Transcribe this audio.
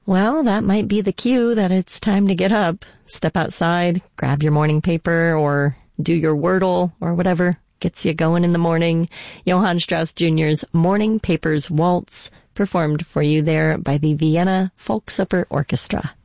Well, that might be the cue that it's time to get up, step outside, grab your morning paper, or do your Wordle, or whatever gets you going in the morning. Johann Strauss Jr.'s Morning Papers Waltz, performed for you there by the Vienna Volksoper Orchestra.